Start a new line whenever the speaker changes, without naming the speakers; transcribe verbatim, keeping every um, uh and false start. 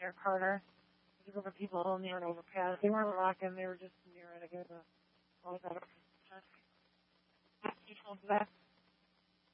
near Carter. There's a group of people near an overpass. They weren't rocking. They were just near it. I guess. Uh, all that. You told that.